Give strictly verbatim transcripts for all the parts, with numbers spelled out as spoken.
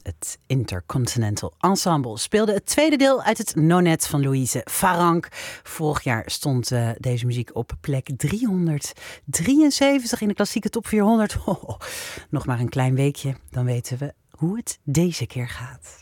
Het Intercontinental Ensemble speelde het tweede deel uit het Nonet van Louise Farrenc. Vorig jaar stond uh, deze muziek op plek driehonderddrieënzeventig in de klassieke top vierhonderd. Oh, oh. Nog maar een klein weekje, dan weten we hoe het deze keer gaat.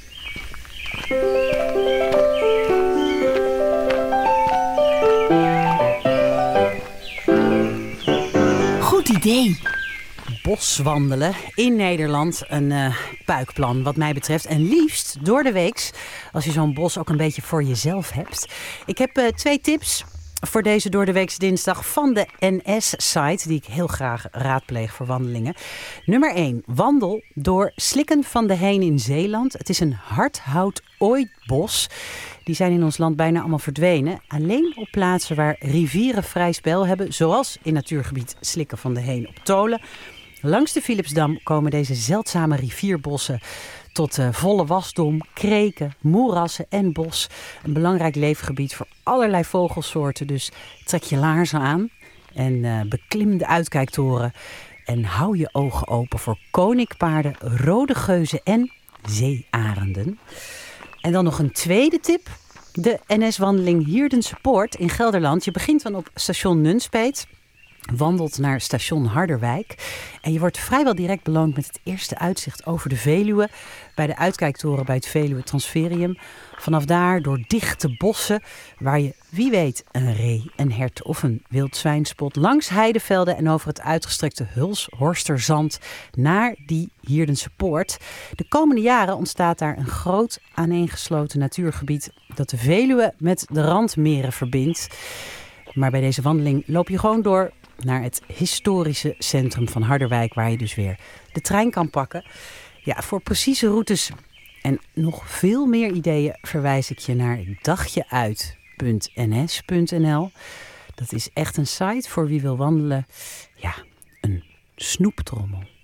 Goed idee. Boswandelen in Nederland, een uh, puikplan wat mij betreft. En liefst door de weeks, als je zo'n bos ook een beetje voor jezelf hebt. Ik heb uh, twee tips voor deze door de weekse dinsdag van de N S-site, die ik heel graag raadpleeg voor wandelingen. Nummer één, wandel door Slikken van de Heen in Zeeland. Het is een hardhout-ooitbos. Die zijn in ons land bijna allemaal verdwenen. Alleen op plaatsen waar rivieren vrij spel hebben, zoals in natuurgebied Slikken van de Heen op Tolen. Langs de Philipsdam komen deze zeldzame rivierbossen tot uh, volle wasdom, kreken, moerassen en bos. Een belangrijk leefgebied voor allerlei vogelsoorten. Dus trek je laarzen aan en uh, beklim de uitkijktoren. En hou je ogen open voor koninkpaarden, rode geuzen en zeearenden. En dan nog een tweede tip. De N S-wandeling Hierdense Poort in Gelderland. Je begint dan op station Nunspeet. Wandelt naar station Harderwijk. En je wordt vrijwel direct beloond met het eerste uitzicht over de Veluwe. Bij de uitkijktoren bij het Veluwe Transferium. Vanaf daar door dichte bossen waar je wie weet een ree, een hert of een wild zwijn spot. Langs heidevelden en over het uitgestrekte Hulshorsterzand naar die Hierdense Poort. De komende jaren ontstaat daar een groot aaneengesloten natuurgebied dat de Veluwe met de randmeren verbindt. Maar bij deze wandeling loop je gewoon door naar het historische centrum van Harderwijk, waar je dus weer de trein kan pakken. Ja, voor precieze routes en nog veel meer ideeën verwijs ik je naar dagjeuit punt n s punt n l. Dat is echt een site voor wie wil wandelen. Ja, een snoeptrommel.